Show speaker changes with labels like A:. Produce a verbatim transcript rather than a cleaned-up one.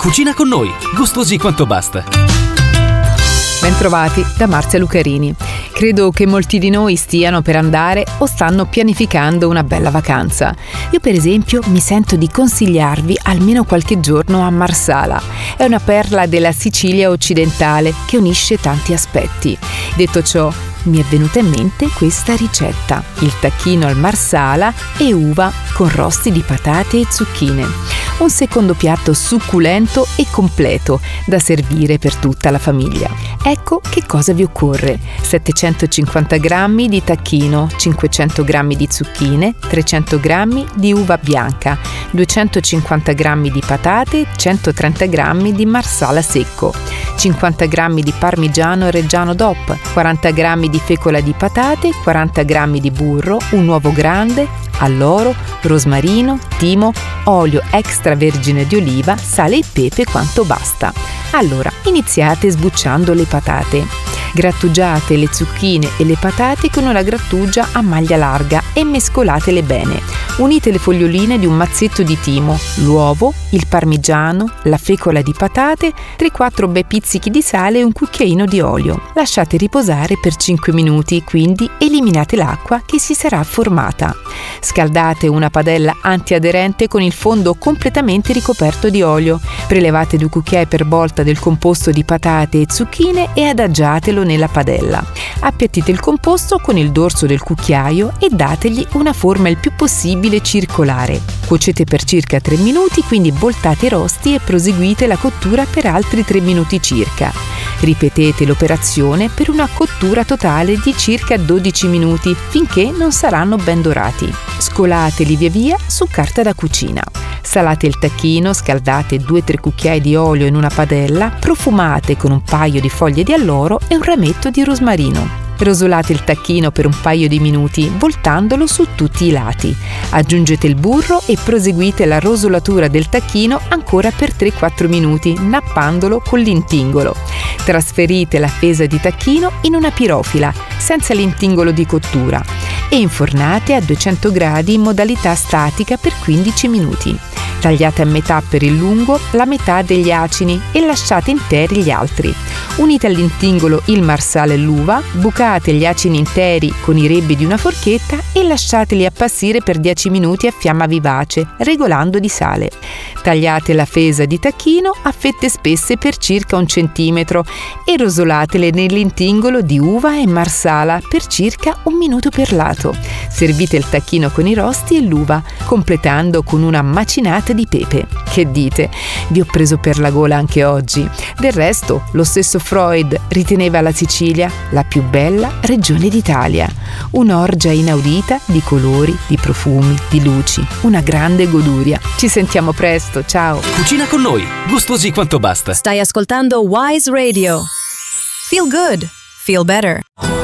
A: Cucina con noi, gustosi quanto basta.
B: Bentrovati da Marzia Lucarini. Credo che molti di noi stiano per andare o stanno pianificando una bella vacanza. Io per esempio mi sento di consigliarvi almeno qualche giorno a Marsala. È una perla della Sicilia occidentale che unisce tanti aspetti. Detto ciò, mi è venuta in mente questa ricetta: il tacchino al Marsala e uva con rosti di patate e zucchine. Un secondo piatto succulento e completo da servire per tutta la famiglia. Ecco che cosa vi occorre: settecentocinquanta grammi di tacchino, cinquecento grammi di zucchine, trecento grammi di uva bianca, duecentocinquanta grammi di patate, centotrenta grammi di Marsala secco, cinquanta grammi di parmigiano reggiano D O P, quaranta grammi di fecola di patate, quaranta grammi di burro, un uovo grande, alloro, rosmarino, timo, olio extravergine di oliva, sale e pepe quanto basta. Allora, iniziate sbucciando le patate. Grattugiate le zucchine e le patate con una grattugia a maglia larga e mescolatele bene. Unite le foglioline di un mazzetto di timo, l'uovo, il parmigiano, la fecola di patate, tre quattro bei pizzichi di sale e un cucchiaino di olio. Lasciate riposare per cinque minuti, quindi eliminate l'acqua che si sarà formata. Scaldate una padella antiaderente con il fondo completamente ricoperto di olio. Prelevate due cucchiai per volta del composto di patate e zucchine e adagiatelo nella padella. Appiattite il composto con il dorso del cucchiaio e dategli una forma il più possibile circolare. Cuocete per circa tre minuti, quindi voltate i rosti e proseguite la cottura per altri tre minuti circa. Ripetete l'operazione per una cottura totale di circa dodici minuti, finché non saranno ben dorati. Scolateli via via su carta da cucina. Salate il tacchino, scaldate due tre cucchiai di olio in una padella, profumate con un paio di foglie di alloro e un rametto di rosmarino. Rosolate il tacchino per un paio di minuti, voltandolo su tutti i lati. Aggiungete il burro e proseguite la rosolatura del tacchino ancora per tre quattro minuti, nappandolo con l'intingolo. Trasferite la fesa di tacchino in una pirofila, senza l'intingolo di cottura, e infornate a duecento gradi in modalità statica per quindici minuti. Tagliate a metà per il lungo la metà degli acini e lasciate interi gli altri. Unite all'intingolo il marsala e l'uva, bucate gli acini interi con i rebbi di una forchetta e lasciateli appassire per dieci minuti a fiamma vivace, regolando di sale. Tagliate la fesa di tacchino a fette spesse per circa un centimetro e rosolatele nell'intingolo di uva e marsala per circa un minuto per lato. Servite il tacchino con i rosti e l'uva, completando con una macinata di pepe. Che dite? Vi ho preso per la gola anche oggi. Del resto, lo stesso Freud riteneva la Sicilia la più bella regione d'Italia. Un'orgia inaudita di colori, di profumi, di luci. Una grande goduria. Ci sentiamo presto, ciao!
A: Cucina con noi, gustosi quanto basta.
C: Stai ascoltando Wise Radio. Feel good, feel better.